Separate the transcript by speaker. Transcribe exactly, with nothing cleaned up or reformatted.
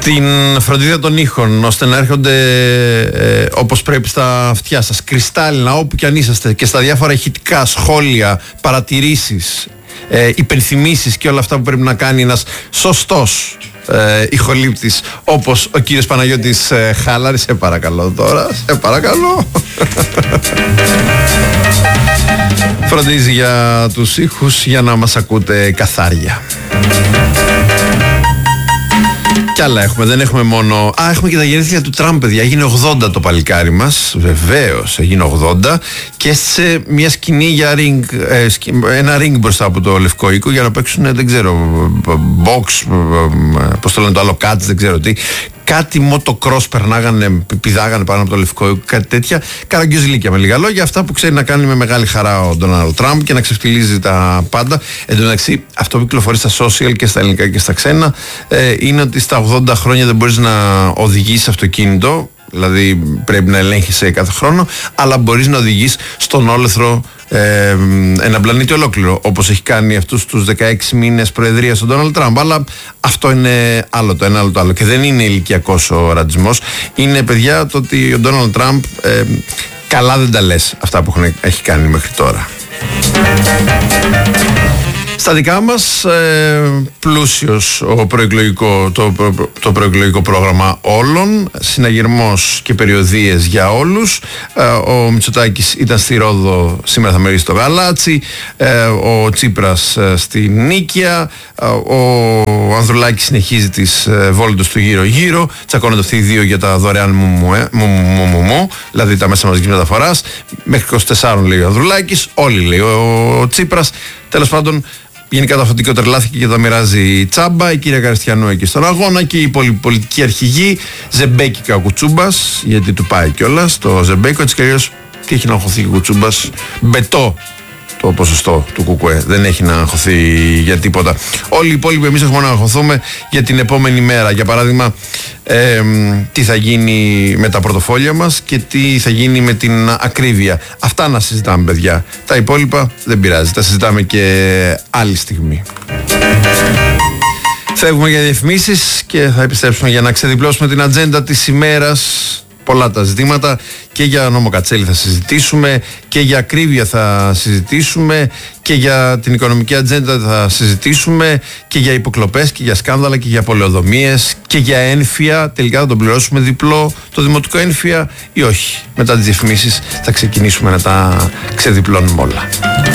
Speaker 1: την φροντίδα των ήχων, ώστε να έρχονται ε, όπως πρέπει στα αυτιά σας, κρυστάλλινα, όπου κι αν είσαστε, και στα διάφορα ηχητικά σχόλια, παρατηρήσεις, ε, υπενθυμίσεις και όλα αυτά που πρέπει να κάνει ένας σωστός ε, ηχολήπτης, όπως ο κύριος Παναγιώτης ε, Χάλαρη. Σε παρακαλώ τώρα, σε παρακαλώ. Φροντίζει για τους ήχους για να μας ακούτε καθάρια. Κι άλλα έχουμε, δεν έχουμε μόνο... Α, έχουμε και τα γενέθλια του Τραμπ, παιδιά. Έγινε ογδόντα το παλικάρι μας. Βεβαίως, έγινε ογδόντα. Και σε μια σκηνή για ring, ε, σκη, ένα ring μπροστά από το Λευκό Οίκο για να παίξουν, δεν ξέρω, box, πώς το λένε το άλλο, cuts, δεν ξέρω τι. Κάτι motocross περνάγανε, πηδάγανε πάνω από το Λευκό Οίκο, κάτι τέτοια. Καραγκιόζηλίκια, με λίγα λόγια. Αυτά που ξέρει να κάνει με μεγάλη χαρά ο Ντόναλντ Τραμπ και να ξεφτιλίζει τα πάντα. Εν τω μεταξύ, αυτό που κυκλοφορεί στα social και στα ελληνικά και στα ξένα ε, είναι ότι στα ογδόντα χρόνια δεν μπορείς να οδηγήσεις αυτοκίνητο. Δηλαδή πρέπει να ελέγχεσαι κάθε χρόνο, αλλά μπορείς να οδηγείς στον όλεθρο ε, ένα πλανήτη ολόκληρο, όπως έχει κάνει αυτούς τους δεκαέξι μήνες προεδρία στον Ντόναλντ Τραμπ. Αλλά αυτό είναι άλλο το ένα, άλλο το άλλο. Και δεν είναι ηλικιακός ο ρατσισμός. Είναι, παιδιά, το ότι ο Ντόναλντ Τραμπ ε, καλά δεν τα λες αυτά που έχουν, έχει κάνει μέχρι τώρα. Στα δικά μας, ε, πλούσιος ο προεκλογικό, το, προ, το προεκλογικό πρόγραμμα όλων, συναγερμός και περιοδίες για όλους. Ε, ο Μητσοτάκης ήταν στη Ρόδο, σήμερα θα μερίσει το γαλάτσι. Ε, ο Τσίπρας ε, στη Νίκαια. Ε, ο Ανδρουλάκης συνεχίζει τις ε, βόλτες του γύρω-γύρω. Τσακώνονται αυτοί οι δύο για τα δωρεάν μου, μου, μου, μου, μου, μου, δηλαδή τα μέσα μαζικής μεταφοράς. Μέχρι είκοσι τέσσερα λέει ο Ανδρουλάκης, όλοι λέει ο, ο Τσίπρας. Τέλος πάντων, γενικά το αφεντικό τρελάθηκε και τα μοιράζει τσάμπα. Η κυρία Καριστιανού εκεί στον αγώνα και η πολιτική αρχηγή. Ζεμπέκικα ο Κουτσούμπας, γιατί του πάει κιόλας το Ζεμπέκο. Έτσι κι αλλιώς, τι έχει να αγχωθεί ο Κουτσούμπας? Μπετό το ποσοστό του Κουκουέ. Δεν έχει να αγχωθεί για τίποτα. Όλοι οι υπόλοιποι εμείς έχουμε να αγχωθούμε για την επόμενη μέρα. Για παράδειγμα, ε, τι θα γίνει με τα πορτοφόλια μας και τι θα γίνει με την ακρίβεια. Αυτά να συζητάμε, παιδιά. Τα υπόλοιπα δεν πειράζει. Τα συζητάμε και άλλη στιγμή. Φεύγουμε για διαφημίσεις και θα επιστρέψουμε για να ξεδιπλώσουμε την ατζέντα της ημέρας. Πολλά τα ζητήματα, και για νόμο Κατσέλη θα συζητήσουμε, και για ακρίβεια θα συζητήσουμε, και για την οικονομική ατζέντα θα συζητήσουμε, και για υποκλοπές και για σκάνδαλα και για πολεοδομίες και για ένφια. Τελικά θα τον πληρώσουμε διπλό το δημοτικό ένφια ή όχι? Μετά τις διαφημίσεις θα ξεκινήσουμε να τα ξεδιπλώνουμε όλα.